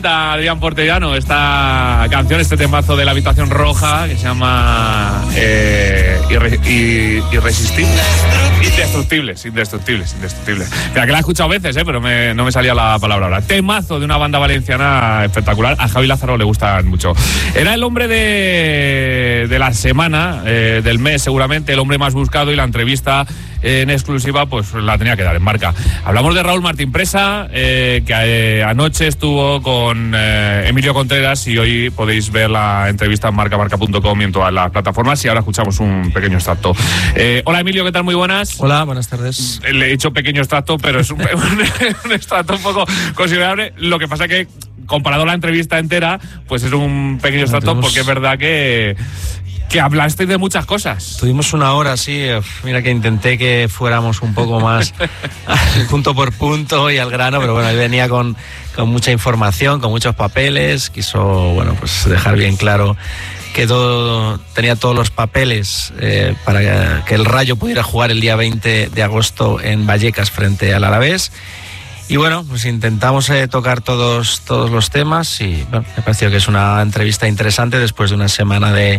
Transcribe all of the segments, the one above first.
canta Adrián Portellano esta canción, este temazo de La Habitación Roja, que se llama Indestructibles. Mira, que la he escuchado veces, pero no me salía la palabra ahora. Temazo de una banda valenciana espectacular. A Javi Lázaro le gustan mucho. Era el hombre de la semana, del mes seguramente, el hombre más buscado, y la entrevista en exclusiva pues la tenía que dar en Marca. Hablamos de Raúl Martín Presa, que anoche estuvo con Emilio Contreras, y hoy podéis ver la entrevista en marca.com y en todas las plataformas, y ahora escuchamos un pequeño extracto. Hola Emilio, ¿qué tal? Muy buenas. Hola, buenas tardes. Le he dicho pequeño extracto, pero es un extracto un poco considerable. Lo que pasa que comparado a la entrevista entera, pues es un pequeño extracto, porque es verdad que hablasteis de muchas cosas. Tuvimos una hora, sí. Mira que intenté que fuéramos un poco más punto por punto y al grano, pero bueno, él venía con mucha información, con muchos papeles. Quiso, bueno, pues dejar bien claro que tenía todos los papeles para que el Rayo pudiera jugar el día 20 de agosto en Vallecas frente al Alavés. Y bueno, pues intentamos tocar todos los temas, y bueno, me pareció que es una entrevista interesante después de una semana de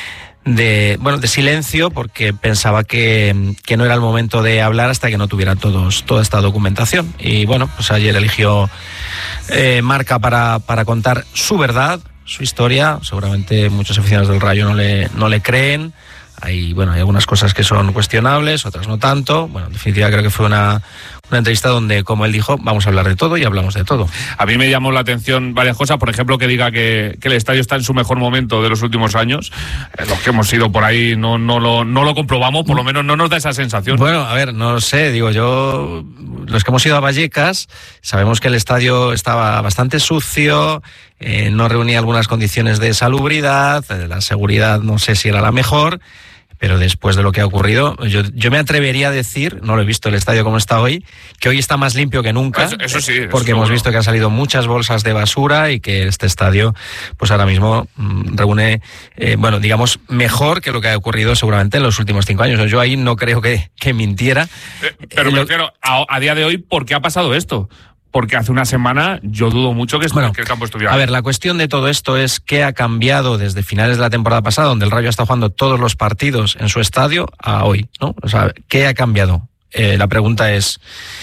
silencio, porque pensaba que no era el momento de hablar hasta que no tuviera toda esta documentación. Y bueno, pues ayer eligió Marca para contar su verdad, su historia. Seguramente muchos aficionados del Rayo no le creen. Hay algunas cosas que son cuestionables, otras no tanto. Bueno, en definitiva creo que fue una entrevista donde, como él dijo, vamos a hablar de todo, y hablamos de todo. A mí me llamó la atención varias cosas. Por ejemplo, que diga que el estadio está en su mejor momento de los últimos años. Los que hemos ido por ahí no lo comprobamos, por lo menos no nos da esa sensación. Bueno, a ver, no lo sé, digo yo, los que hemos ido a Vallecas sabemos que el estadio estaba bastante sucio, no reunía algunas condiciones de salubridad, la seguridad no sé si era la mejor. Pero después de lo que ha ocurrido, yo me atrevería a decir, no lo he visto el estadio como está hoy, que hoy está más limpio que nunca. Eso sí. Porque hemos visto que han salido muchas bolsas de basura, y que este estadio, pues ahora mismo reúne, digamos, mejor que lo que ha ocurrido seguramente en los últimos 5 años. Yo ahí no creo que mintiera. Pero me refiero, a día de hoy, ¿por qué ha pasado esto? Porque hace una semana yo dudo mucho que el campo estuviera. A ver, la cuestión de todo esto es qué ha cambiado desde finales de la temporada pasada, donde el Rayo ha estado jugando todos los partidos en su estadio, a hoy, ¿no? O sea, ¿qué ha cambiado? La pregunta es,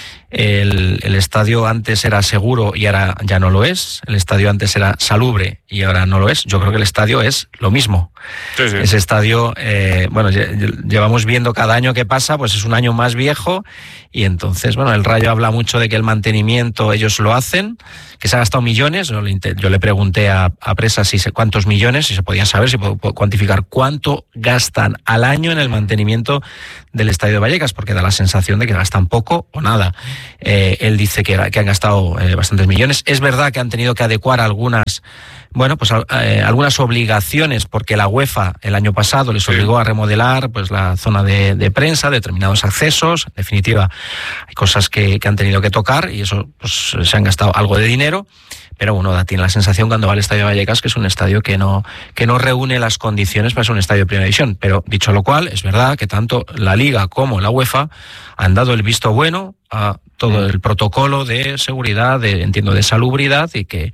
el estadio antes era seguro y ahora ya no lo es. El estadio antes era salubre y ahora no lo es. Yo creo que el estadio es lo mismo. Sí. Ese estadio, llevamos viendo cada año que pasa, pues es un año más viejo, y entonces, el Rayo habla mucho de que el mantenimiento ellos lo hacen, que se ha gastado millones. Yo le pregunté a Presa cuántos millones, si se podían saber, si puedo cuantificar cuánto gastan al año en el mantenimiento del estadio de Vallecas, porque da la sensación de que gastan poco o nada. Él dice que han gastado bastantes millones. Es verdad que han tenido que adecuar algunas obligaciones, porque la UEFA el año pasado les obligó a remodelar pues la zona de prensa, determinados accesos. En definitiva, hay cosas que han tenido que tocar, y eso pues se han gastado algo de dinero. Pero uno tiene la sensación cuando va al estadio de Vallecas que es un estadio que no reúne las condiciones para ser un estadio de primera división. Pero dicho lo cual, es verdad que tanto la Liga como la UEFA han dado el visto bueno a todo el protocolo de seguridad, de salubridad, y que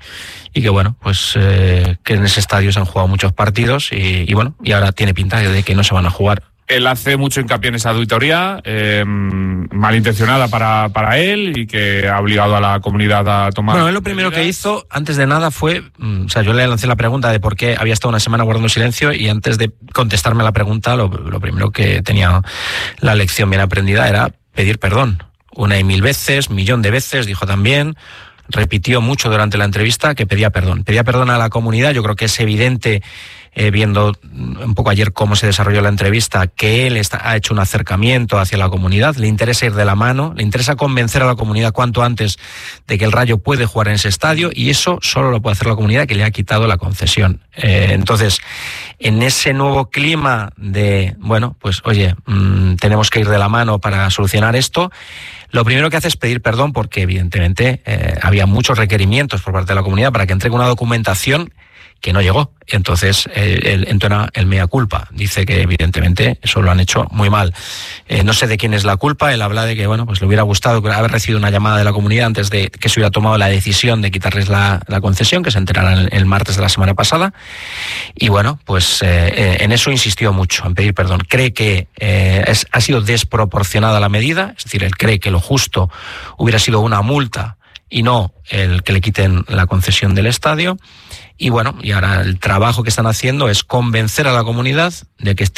en ese estadio se han jugado muchos partidos, y ahora tiene pinta de que no se van a jugar. Él hace mucho hincapié en esa auditoría malintencionada para él, y que ha obligado a la comunidad a tomar... Bueno, él lo primero que hizo, antes de nada, fue... yo le lancé la pregunta de por qué había estado una semana guardando silencio, y antes de contestarme la pregunta, lo primero que tenía la lección bien aprendida era pedir perdón. 1 y 1000 veces, 1.000.000 de veces, dijo también. Repitió mucho durante la entrevista que pedía perdón. Pedía perdón a la comunidad. Yo creo que es evidente, viendo un poco ayer cómo se desarrolló la entrevista, que él ha hecho un acercamiento hacia la comunidad. Le interesa ir de la mano, le interesa convencer a la comunidad cuanto antes de que el Rayo puede jugar en ese estadio, y eso solo lo puede hacer la comunidad, que le ha quitado la concesión. Entonces, en ese nuevo clima de, tenemos que ir de la mano para solucionar esto, lo primero que hace es pedir perdón, porque evidentemente había muchos requerimientos por parte de la comunidad para que entregue una documentación que no llegó. Entonces, él entona el mea culpa. Dice que evidentemente eso lo han hecho muy mal. No sé de quién es la culpa. Él habla de que, bueno, pues le hubiera gustado haber recibido una llamada de la comunidad antes de que se hubiera tomado la decisión de quitarles la concesión, que se enteraran el martes de la semana pasada. Y bueno, pues en eso insistió mucho, en pedir perdón. Cree que ha sido desproporcionada la medida, es decir, él cree que lo justo hubiera sido una multa y no el que le quiten la concesión del estadio. Y bueno, y ahora el trabajo que están haciendo es convencer a la comunidad de que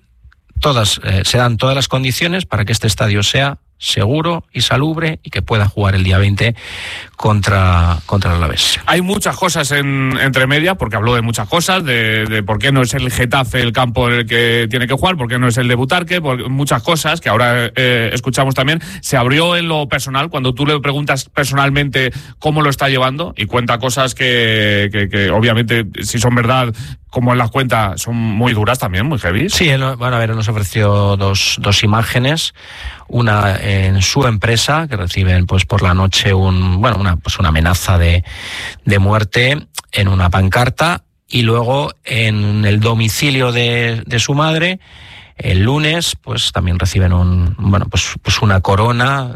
se dan todas las condiciones para que este estadio sea seguro y salubre y que pueda jugar el día 20 contra el Alavés. Hay muchas cosas entre media, porque habló de muchas cosas, de por qué no es el Getafe el campo en el que tiene que jugar, por qué no es el de Butarque, muchas cosas que ahora escuchamos también. Se abrió en lo personal, cuando tú le preguntas personalmente cómo lo está llevando, y cuenta cosas que obviamente, si son verdad, como él las cuenta, son muy duras también, muy heavy. Sí, él nos ofreció dos imágenes. Una en su empresa, que reciben pues por la noche una amenaza de muerte en una pancarta, y luego en el domicilio de su madre, el lunes, pues también reciben una corona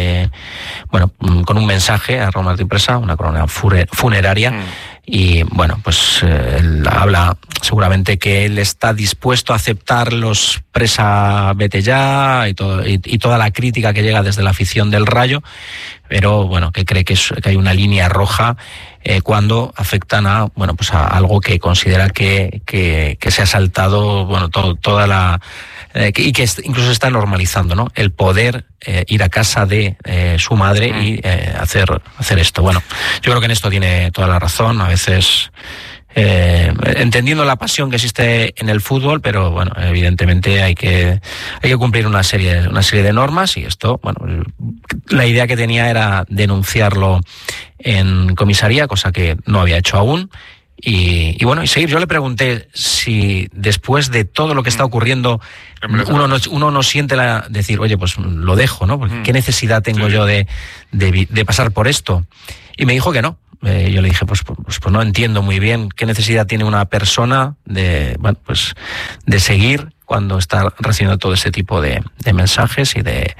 con un mensaje a Raúl Martín Presa, una corona funeraria. Y bueno, pues él habla seguramente que él está dispuesto a aceptar los Presa vete ya y toda la crítica que llega desde la afición del Rayo, pero bueno, que cree que hay una línea roja cuando afectan a algo que considera que se ha saltado, toda la y que incluso está normalizando, ¿no? El poder ir a casa de su madre y hacer esto. Bueno, yo creo que en esto tiene toda la razón. A veces entendiendo la pasión que existe en el fútbol, pero bueno, evidentemente hay que cumplir una serie de normas, y esto, la idea que tenía era denunciarlo en comisaría, cosa que no había hecho aún. Y seguir. Yo le pregunté si después de todo lo que está ocurriendo uno no siente decir, oye, pues lo dejo, ¿no? Porque ¿qué necesidad tengo yo de pasar por esto? Y me dijo que no. Yo le dije, pues no entiendo muy bien qué necesidad tiene una persona de seguir cuando está recibiendo todo ese tipo de mensajes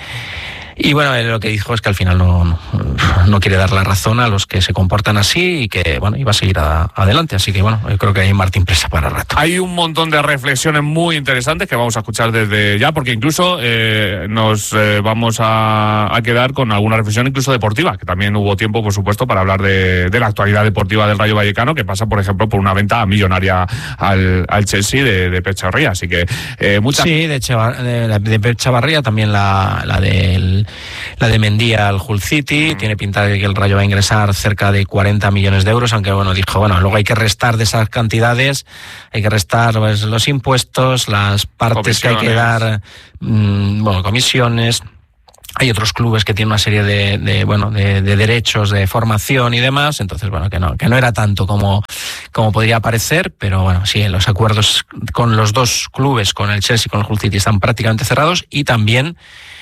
y bueno, lo que dijo es que al final no quiere dar la razón a los que se comportan así, y que iba a seguir adelante. Así que yo creo que hay Martín Presa para rato. Hay un montón de reflexiones muy interesantes que vamos a escuchar desde ya, porque incluso nos vamos a quedar con alguna reflexión incluso deportiva, que también hubo tiempo, por supuesto, para hablar de la actualidad deportiva del Rayo Vallecano, que pasa, por ejemplo, por una venta millonaria al Chelsea de Pep Chavarría. Así que Sí, de Pep Chavarría, también la de Mendía al Hull City. Tiene pinta de que el Rayo va a ingresar cerca de 40 millones de euros, aunque dijo, luego hay que restar de esas cantidades, hay que restar los impuestos, las partes que hay que dar, comisiones. Hay otros clubes que tienen una serie de derechos de formación y demás, entonces que no era tanto como podría parecer, pero sí, los acuerdos con los dos clubes, con el Chelsea y con el Hull City, están prácticamente cerrados, y también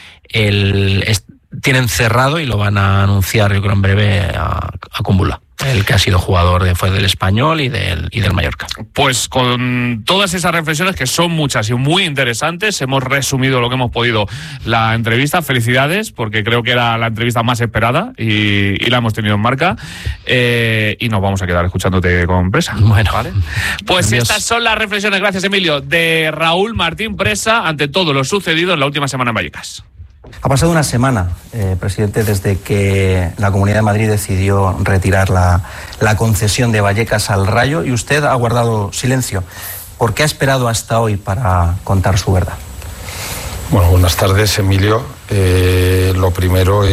tienen cerrado, y lo van a anunciar yo creo en breve, a Kumbula, el que ha sido jugador fue del Español y del Mallorca. Pues con todas esas reflexiones, que son muchas y muy interesantes, hemos resumido lo que hemos podido la entrevista. Felicidades, porque creo que era la entrevista más esperada y la hemos tenido en marca, y nos vamos a quedar escuchándote con Presa. Bueno, ¿vale? Pues adiós. Estas son las reflexiones, gracias Emilio, de Raúl Martín Presa ante todo lo sucedido en la última semana en Vallecas. Ha pasado una semana, presidente, desde que la Comunidad de Madrid decidió retirar la concesión de Vallecas al Rayo, y usted ha guardado silencio. ¿Por qué ha esperado hasta hoy para contar su verdad? Bueno, buenas tardes, Emilio. Lo primero,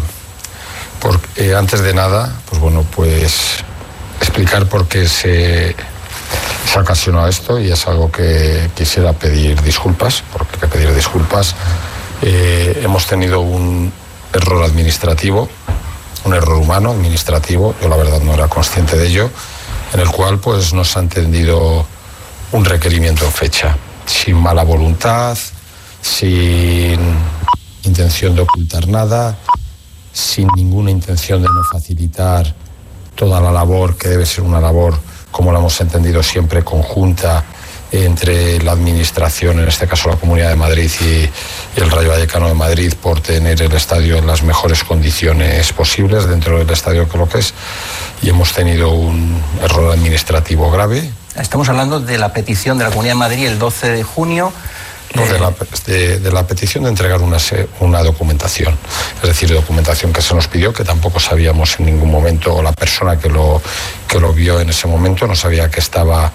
antes de nada, pues explicar por qué se ocasionó esto, y es algo que quisiera pedir disculpas, porque hay que pedir disculpas. Hemos tenido un error administrativo, un error humano administrativo, yo la verdad no era consciente de ello, en el cual pues no se ha entendido un requerimiento en fecha, sin mala voluntad, sin intención de ocultar nada, sin ninguna intención de no facilitar toda la labor, que debe ser una labor como lo hemos entendido siempre, conjunta entre la administración, en este caso la Comunidad de Madrid y el Rayo Vallecano de Madrid, por tener el estadio en las mejores condiciones posibles dentro del estadio que lo que es, y hemos tenido un error administrativo grave. Estamos hablando de la petición de la Comunidad de Madrid el 12 de junio. No, de la petición de entregar una documentación, es decir, documentación que se nos pidió, que tampoco sabíamos en ningún momento, o la persona que lo vio en ese momento no sabía que estaba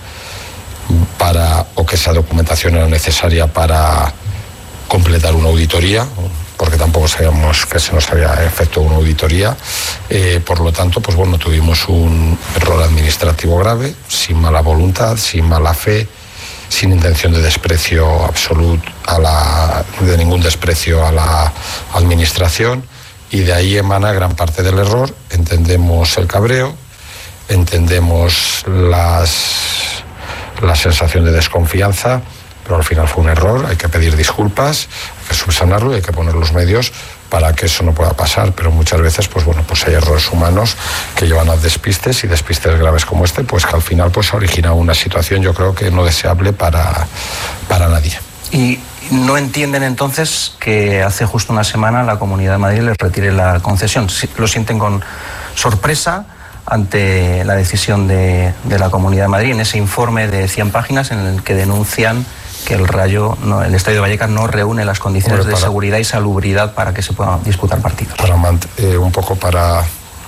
o que esa documentación era necesaria para completar una auditoría, porque tampoco sabíamos que se nos había efectuado una auditoría. Por lo tanto, pues bueno, tuvimos un error administrativo grave, sin mala voluntad, sin mala fe, sin intención de desprecio absoluto, de ningún desprecio a la administración, y de ahí emana gran parte del error. Entendemos el cabreo, entendemos la sensación de desconfianza, pero al final fue un error, hay que pedir disculpas, hay que subsanarlo y hay que poner los medios para que eso no pueda pasar, pero muchas veces pues bueno, pues hay errores humanos que llevan a despistes, y despistes graves como este, pues que al final pues ha originado una situación, yo creo que no deseable para nadie. ¿Y no entienden entonces que hace justo una semana la Comunidad de Madrid les retire la concesión? ¿Lo sienten con sorpresa ante la decisión de la Comunidad de Madrid en ese informe de 100 páginas en el que denuncian que el estadio de Vallecas no reúne las condiciones de seguridad y salubridad para que se puedan disputar partidos? Un poco para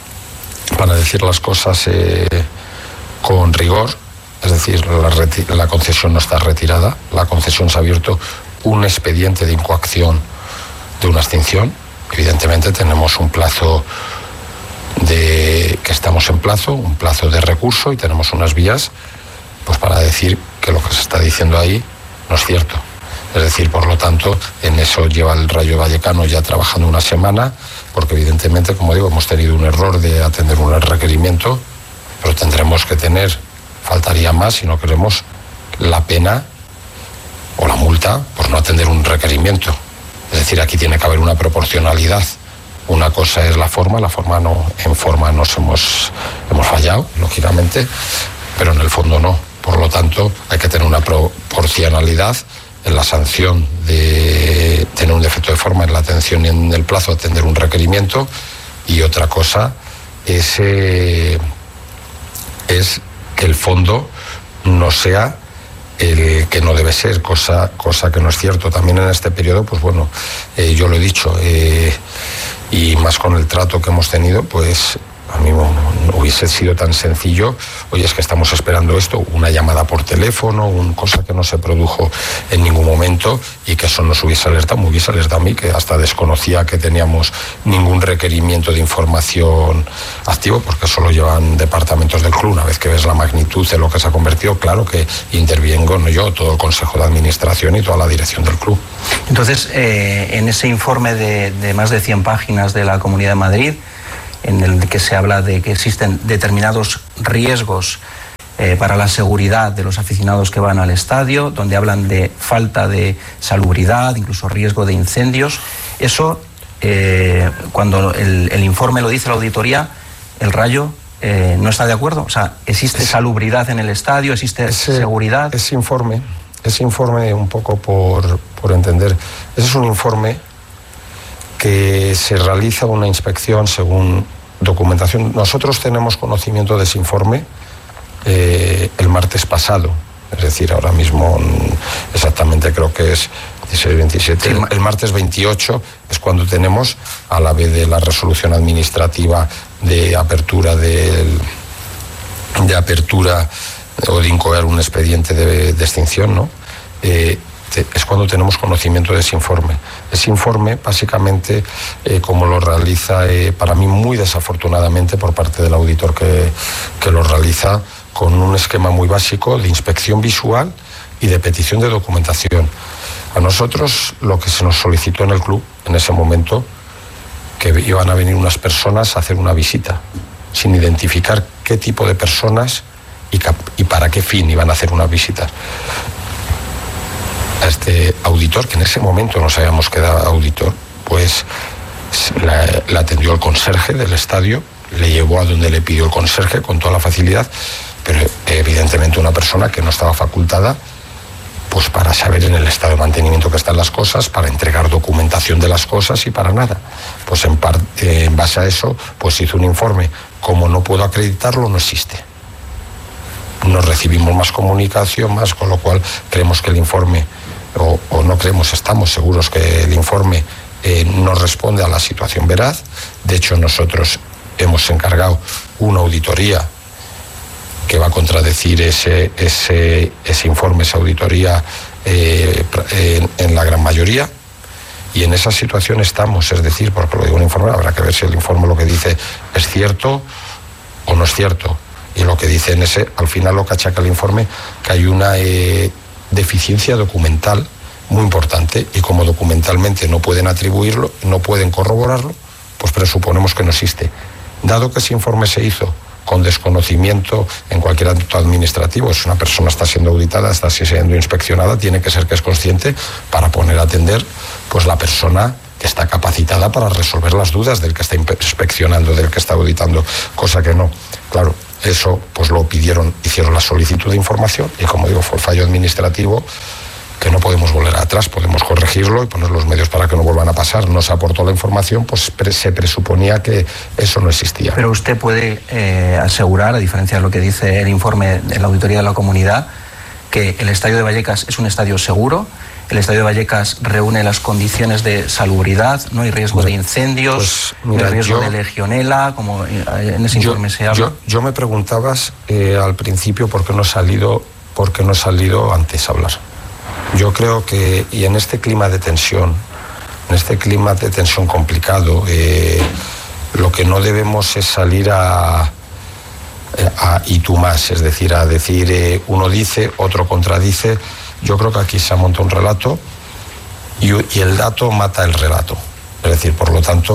decir las cosas con rigor, es decir, la concesión no está retirada, la concesión se ha abierto un expediente de incoacción de una extinción. Evidentemente tenemos un plazo que estamos en plazo, un plazo de recurso, y tenemos unas vías pues para decir que lo que se está diciendo ahí no es cierto. Es decir, por lo tanto, en eso lleva el Rayo Vallecano ya trabajando una semana, porque evidentemente, como digo, hemos tenido un error de atender un requerimiento, pero tendremos que faltaría más si no queremos la pena o la multa por no atender un requerimiento. Es decir, aquí tiene que haber una proporcionalidad. Una cosa es la forma no, en forma nos hemos fallado, lógicamente, pero en el fondo no. Por lo tanto, hay que tener una proporcionalidad en la sanción de tener un defecto de forma en la atención y en el plazo de atender un requerimiento, y otra cosa es que el fondo no sea el que no debe ser, cosa que no es cierto. También en este periodo, pues bueno, yo lo he dicho, y más con el trato que hemos tenido, pues a mí no hubiese sido tan sencillo. Oye, es que estamos esperando esto, una llamada por teléfono, cosa que no se produjo en ningún momento, y que eso nos hubiese alertado, me hubiese alertado a mí, que hasta desconocía que teníamos ningún requerimiento de información activo, porque eso lo llevan departamentos del club. Una vez que ves la magnitud de lo que se ha convertido, claro que intervengo no yo, todo el Consejo de Administración y toda la dirección del club. Entonces, en ese informe de más de 100 páginas de la Comunidad de Madrid, en el que se habla de que existen determinados riesgos para la seguridad de los aficionados que van al estadio, donde hablan de falta de salubridad, incluso riesgo de incendios. Eso, cuando el informe lo dice la auditoría, el Rayo no está de acuerdo. O sea, ¿existe salubridad en el estadio? ¿Existe seguridad? Ese informe, un poco por entender, ese es un informe que se realiza una inspección según documentación. Nosotros tenemos conocimiento de ese informe el martes pasado, es decir, ahora mismo exactamente creo que es 16-27, sí. El martes 28 es cuando tenemos, a la vez de la resolución administrativa de apertura o de incoar un expediente de extinción, ¿no? Es cuando tenemos conocimiento de ese informe. Ese informe, básicamente, como lo realiza, para mí muy desafortunadamente, por parte del auditor que lo realiza, con un esquema muy básico de inspección visual y de petición de documentación. A nosotros, lo que se nos solicitó en el club, en ese momento, que iban a venir unas personas a hacer una visita, sin identificar qué tipo de personas y para qué fin iban a hacer unas visitas. A este auditor, que en ese momento no sabíamos que era auditor, pues la atendió el conserje del estadio, le llevó a donde le pidió el conserje con toda la facilidad, pero evidentemente una persona que no estaba facultada pues para saber en el estado de mantenimiento que están las cosas, para entregar documentación de las cosas y para nada. Pues en base a eso, pues hizo un informe. Como no puedo acreditarlo, no existe. No recibimos más comunicación, con lo cual creemos que el informe, o no creemos, estamos seguros que el informe no responde a la situación veraz. De hecho, nosotros hemos encargado una auditoría que va a contradecir ese informe, esa auditoría en la gran mayoría, y en esa situación estamos. Es decir, porque lo digo un informe, habrá que ver si el informe lo que dice es cierto o no es cierto, y lo que dice en ese, al final lo que achaca el informe, que hay una deficiencia documental muy importante, y como documentalmente no pueden atribuirlo, no pueden corroborarlo, pues presuponemos que no existe. Dado que ese informe se hizo con desconocimiento en cualquier ámbito administrativo, si una persona está siendo auditada, está siendo inspeccionada, tiene que ser que es consciente para poner a atender pues la persona que está capacitada para resolver las dudas del que está inspeccionando, del que está auditando, cosa que no. Claro, eso pues lo pidieron, hicieron la solicitud de información, y como digo, fue fallo administrativo que no podemos volver atrás, podemos corregirlo y poner los medios para que no vuelvan a pasar. No se aportó la información, pues se presuponía que eso no existía. Pero usted puede asegurar, a diferencia de lo que dice el informe de la Auditoría de la Comunidad, que el estadio de Vallecas es un estadio seguro, el estadio de Vallecas reúne las condiciones de salubridad, no hay riesgo de incendios, no hay riesgo de legionela, como en ese informe se habla. Yo me preguntabas al principio por qué no he salido antes a hablar. Yo creo que, y en este clima de tensión complicado, lo que no debemos es salir a y tú más, es decir, a decir uno dice, otro contradice. Yo creo que aquí se ha montado un relato y el dato mata el relato. Es decir, por lo tanto,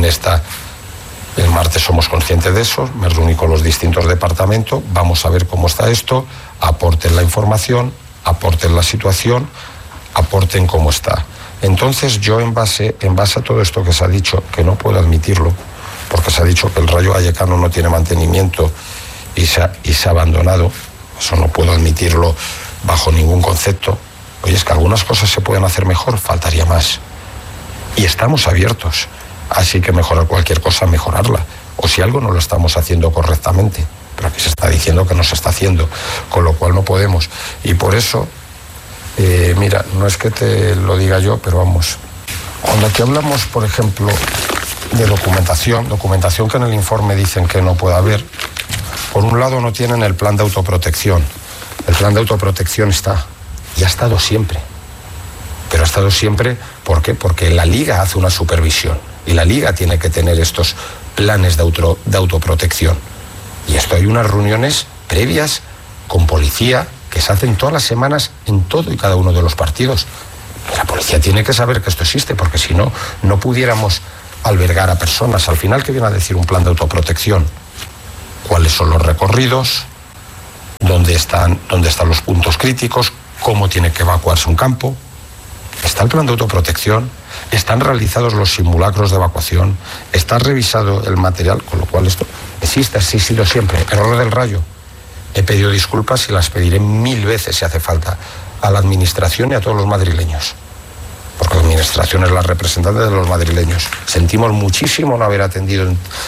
el martes somos conscientes de eso, me reuní con los distintos departamentos, vamos a ver cómo está esto, aporten la información, aporten la situación, aporten cómo está. Entonces yo en base a todo esto que se ha dicho, que no puedo admitirlo, porque se ha dicho que el Rayo Vallecano no tiene mantenimiento y se ha abandonado, eso no puedo admitirlo bajo ningún concepto. Oye, es que algunas cosas se pueden hacer mejor, faltaría más. Y estamos abiertos, así que mejorar cualquier cosa, mejorarla. O si algo no lo estamos haciendo correctamente, pero aquí se está diciendo que no se está haciendo, con lo cual no podemos. Y por eso, mira, no es que te lo diga yo, pero vamos, cuando aquí hablamos, por ejemplo, de documentación que en el informe dicen que no puede haber, por un lado no tienen el plan de autoprotección. El plan de autoprotección está, y ha estado siempre. Pero ha estado siempre, ¿por qué? Porque la Liga hace una supervisión, y la Liga tiene que tener estos planes de autoprotección. Y esto hay unas reuniones previas con policía que se hacen todas las semanas en todo y cada uno de los partidos. Y la policía tiene que saber que esto existe, porque si no, no pudiéramos albergar a personas. Al final, ¿qué viene a decir un plan de autoprotección? ¿Cuáles son los recorridos? ¿Dónde están los puntos críticos? ¿Cómo tiene que evacuarse un campo? Está el plan de autoprotección, están realizados los simulacros de evacuación, está revisado el material, con lo cual esto existe, ha existido siempre. Error del Rayo. He pedido disculpas y las pediré 1000 veces si hace falta a la administración y a todos los madrileños, porque la administración es la representante de los madrileños. Sentimos muchísimo no haber atendido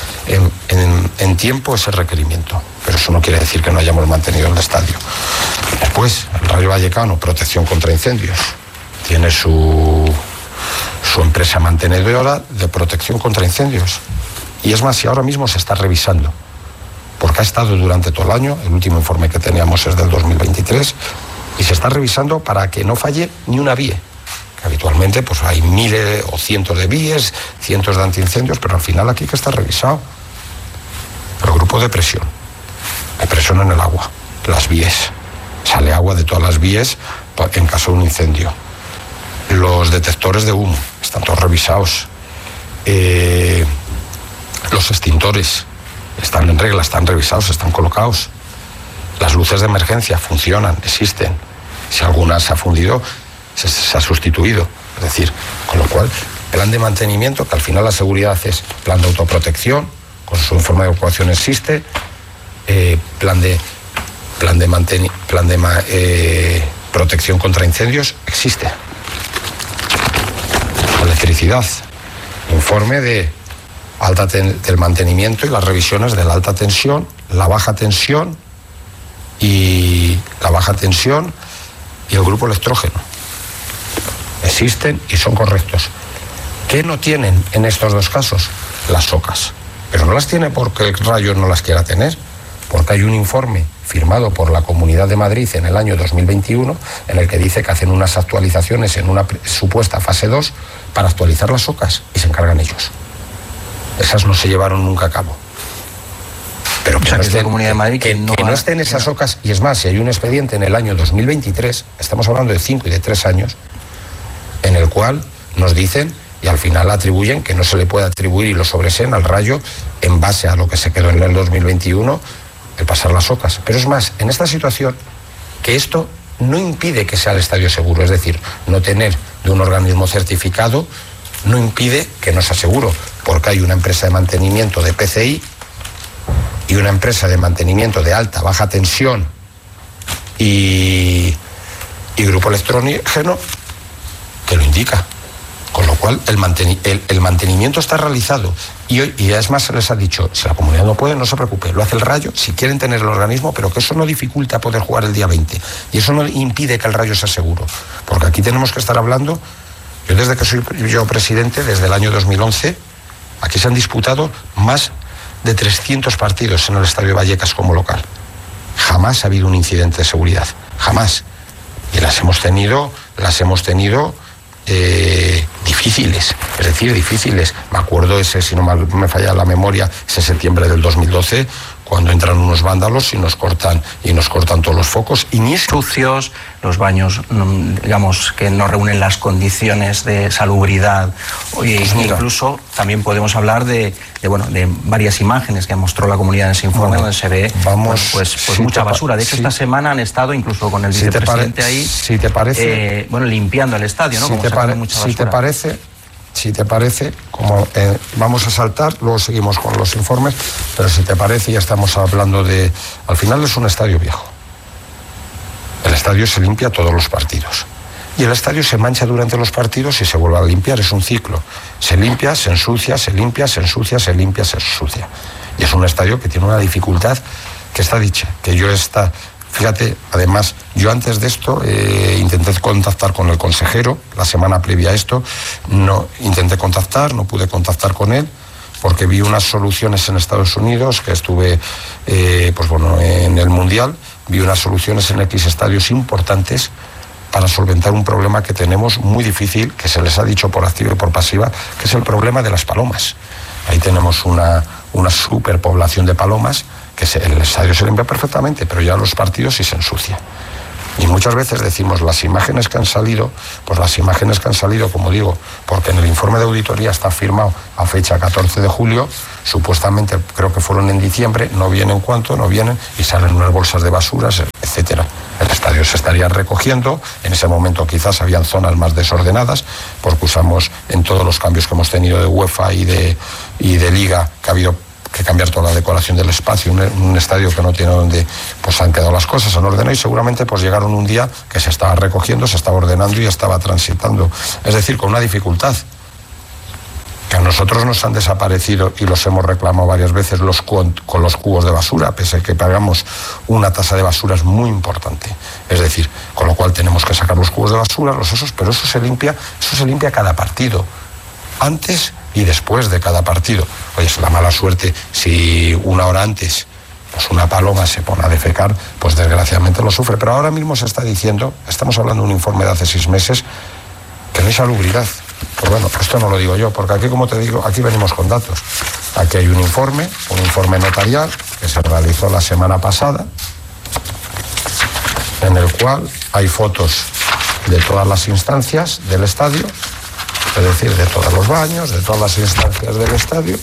en tiempo ese requerimiento, pero eso no quiere decir que no hayamos mantenido el estadio. Después, el Rayo Vallecano, protección contra incendios, tiene su empresa mantenedora de protección contra incendios. Y es más, si ahora mismo se está revisando, porque ha estado durante todo el año, el último informe que teníamos es del 2023, y se está revisando para que no falle ni una vía. Que habitualmente pues hay miles o cientos de vías, cientos de antiincendios, pero al final aquí que está revisado. El grupo de presión en el agua, las vías. Sale agua de todas las vías en caso de un incendio. Los detectores de humo están todos revisados. Los extintores están en regla, están revisados, están colocados. Las luces de emergencia funcionan, existen. Si alguna se ha fundido, se ha sustituido. Es decir, con lo cual, plan de mantenimiento, que al final la seguridad es plan de autoprotección, con su informe de evacuación existe, plan de plan de protección contra incendios existe. Electricidad, informe de del mantenimiento y las revisiones de la alta tensión, la baja tensión y el grupo electrógeno. Existen y son correctos. ¿Qué no tienen en estos dos casos? Las SOCAS. Pero no las tiene porque el Rayo no las quiera tener, porque hay un informe firmado por la Comunidad de Madrid en el año 2021 en el que dice que hacen unas actualizaciones en una supuesta fase 2 para actualizar las SOCAS y se encargan ellos. Esas no se llevaron nunca a cabo. Pero que, no estén, Comunidad de Madrid que no estén esas SOCAS, y es más, si hay un expediente en el año 2023, estamos hablando de 5 y de 3 años, en el cual nos dicen y al final atribuyen que no se le puede atribuir y lo sobreseen al Rayo en base a lo que se quedó en el 2021, el pasar las SOCAS. Pero es más, en esta situación, que esto no impide que sea el estadio seguro, es decir, no tener de un organismo certificado no impide que no sea seguro, porque hay una empresa de mantenimiento de PCI y una empresa de mantenimiento de alta, baja tensión y grupo electrógeno que lo indica. Con lo cual el mantenimiento está realizado y es más, se les ha dicho, si la comunidad no puede, no se preocupe, lo hace el Rayo si quieren tener el organismo, pero que eso no dificulta poder jugar el día 20 y eso no impide que el Rayo sea seguro, porque aquí tenemos que estar hablando. Yo desde que soy yo presidente, desde el año 2011, aquí se han disputado más de 300 partidos en el Estadio de Vallecas como local. Jamás ha habido un incidente de seguridad, jamás. Y las hemos tenido difíciles, es decir, difíciles. Me acuerdo ese, si no me falla la memoria, ese septiembre del 2012, cuando entran unos vándalos y nos cortan todos los focos y ni sucios, los baños, digamos, que no reúnen las condiciones de salubridad. Incluso también podemos hablar de varias imágenes que mostró la comunidad en ese informe, donde se ve pues mucha basura. De hecho, esta semana han estado incluso con el vicepresidente ahí, si te parece, limpiando el estadio, ¿no? Si te parece, como vamos a saltar, luego seguimos con los informes, pero si te parece, ya estamos hablando de... Al final es un estadio viejo. El estadio se limpia todos los partidos. Y el estadio se mancha durante los partidos y se vuelve a limpiar, es un ciclo. Se limpia, se ensucia, se limpia, se ensucia, se limpia, se ensucia. Y es un estadio que tiene una dificultad que está dicha, que yo está... Fíjate, además, yo antes de esto intenté contactar con el consejero, la semana previa a esto, no pude contactar con él, porque vi unas soluciones en Estados Unidos, que estuve en el Mundial, vi unas soluciones en X estadios importantes para solventar un problema que tenemos muy difícil, que se les ha dicho por activa y por pasiva, que es el problema de las palomas. Ahí tenemos una superpoblación de palomas, que el estadio se limpia perfectamente, pero ya los partidos sí se ensucian. Y muchas veces decimos, las imágenes que han salido, como digo, porque en el informe de auditoría está firmado a fecha 14 de julio, supuestamente creo que fueron en diciembre, no vienen y salen unas bolsas de basuras, etcétera. El estadio se estaría recogiendo, en ese momento quizás habían zonas más desordenadas, porque usamos en todos los cambios que hemos tenido de UEFA y de Liga, que ha habido que cambiar toda la decoración del espacio, un estadio que no tiene donde, pues han quedado las cosas, han ordenado y seguramente pues llegaron un día que se estaba recogiendo, se estaba ordenando y estaba transitando, es decir, con una dificultad que a nosotros nos han desaparecido y los hemos reclamado varias veces con los cubos de basura, pese a que pagamos una tasa de basuras muy importante, es decir, con lo cual tenemos que sacar los cubos de basura, pero eso se limpia cada partido, antes y después de cada partido. Oye, es la mala suerte si una hora antes pues una paloma se pone a defecar, pues desgraciadamente lo sufre. Pero ahora mismo se está diciendo, estamos hablando de un informe de hace 6 meses, que no hay salubridad. Pues bueno, esto no lo digo yo, porque aquí, como te digo, aquí venimos con datos. Aquí hay un informe notarial que se realizó la semana pasada, en el cual hay fotos de todas las instancias del estadio, es decir, de todos los baños, de todas las instancias del estadio,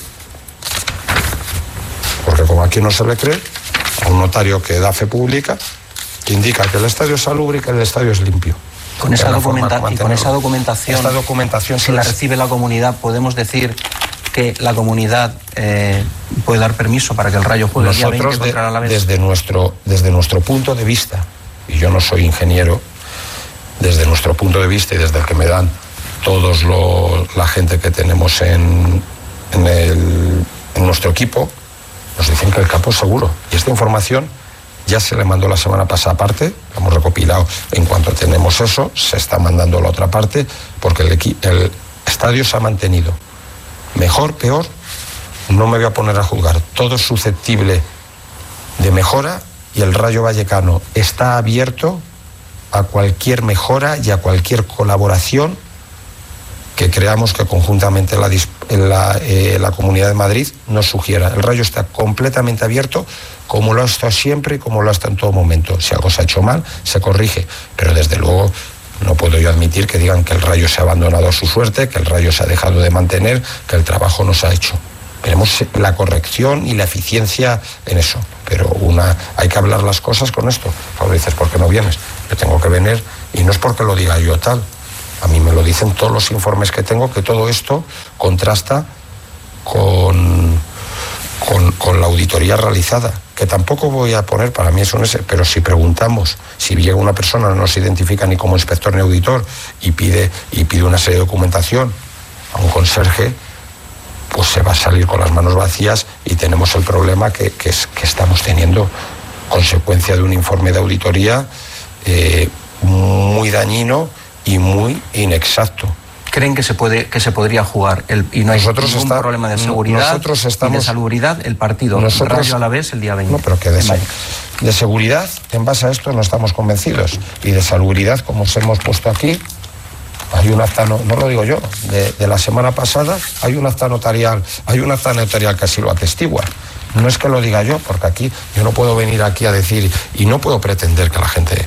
porque como aquí no se le cree, a un notario que da fe pública, que indica que el estadio es salubre y que el estadio es limpio. Con esa documentación, esta documentación si la recibe la comunidad, podemos decir que la comunidad puede dar permiso para que el Rayo juegue el día 20 contra el Alavés? Desde nuestro punto de vista, y yo no soy ingeniero, desde nuestro punto de vista y desde el que me dan la gente que tenemos en nuestro equipo, nos dicen que el campo es seguro. Y esta información ya se le mandó la semana pasada aparte, la hemos recopilado. En cuanto tenemos eso, se está mandando la otra parte, porque el estadio se ha mantenido. Mejor, peor, no me voy a poner a juzgar. Todo es susceptible de mejora y el Rayo Vallecano está abierto a cualquier mejora y a cualquier colaboración que creamos que conjuntamente la Comunidad de Madrid nos sugiera. El Rayo está completamente abierto, como lo ha estado siempre y como lo ha estado en todo momento. Si algo se ha hecho mal, se corrige, pero desde luego no puedo yo admitir que digan que el Rayo se ha abandonado a su suerte, que el Rayo se ha dejado de mantener, que el trabajo no se ha hecho. Queremos la corrección y la eficiencia en eso, pero hay que hablar las cosas con esto. Ahora dices, ¿por qué no vienes? Yo tengo que venir, y no es porque lo diga yo tal. A mí me lo dicen todos los informes que tengo, que todo esto contrasta con la auditoría realizada, que tampoco voy a poner, para mí eso no es, pero si preguntamos, si llega una persona, no se identifica ni como inspector ni auditor y pide una serie de documentación a un conserje, pues se va a salir con las manos vacías y tenemos el problema que estamos teniendo consecuencia de un informe de auditoría muy dañino y muy inexacto. ¿Creen que se podría jugar y no hay ningún problema de seguridad y de salubridad el partido Rayo Alavés el día 20? No, pero que de seguridad, en base a esto no estamos convencidos. Y de salubridad, como os hemos puesto aquí, hay un acta, no lo digo yo, de la semana pasada, hay un acta notarial que así lo atestigua. No es que lo diga yo, porque aquí yo no puedo venir aquí a decir, y no puedo pretender que la gente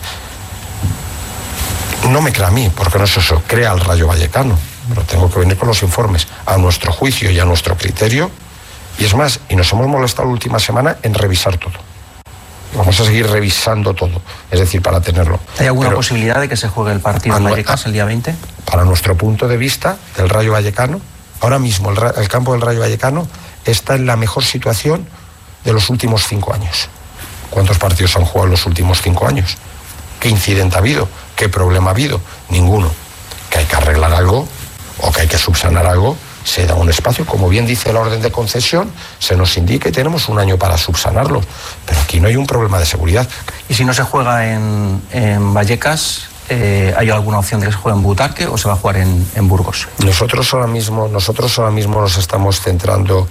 no me crea a mí, porque no es eso, crea al Rayo Vallecano, pero tengo que venir con los informes a nuestro juicio y a nuestro criterio. Y es más, y nos hemos molestado la última semana en revisar todo. Vamos a seguir revisando todo, es decir, para tenerlo. ¿Hay alguna posibilidad de que se juegue el partido en Vallecas el día 20? Para nuestro punto de vista, el Rayo Vallecano, ahora mismo el campo del Rayo Vallecano está en la mejor situación de los últimos 5 años. ¿Cuántos partidos han jugado en los últimos 5 años? ¿Qué incidente ha habido? ¿Qué problema ha habido? Ninguno. Que hay que arreglar algo o que hay que subsanar algo, se da un espacio, como bien dice la orden de concesión, se nos indica y tenemos un año para subsanarlo. Pero aquí no hay un problema de seguridad. ¿Y si no se juega en Vallecas, hay alguna opción de que se juegue en Butarque o se va a jugar en Burgos? Nosotros ahora mismo nos estamos centrando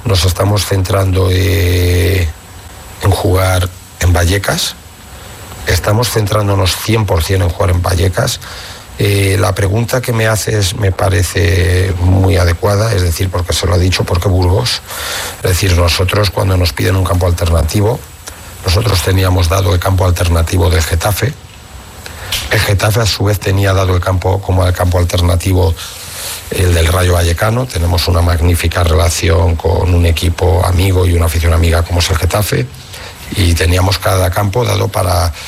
en jugar en Vallecas. Estamos centrándonos 100% en jugar en Vallecas. La pregunta que me haces me parece muy adecuada, es decir, porque se lo ha dicho, ¿por qué Burgos? Es decir, nosotros cuando nos piden un campo alternativo, nosotros teníamos dado el campo alternativo del Getafe. El Getafe a su vez tenía dado el campo como el campo alternativo el del Rayo Vallecano. Tenemos una magnífica relación con un equipo amigo y una afición amiga como es el Getafe, y teníamos cada campo dado para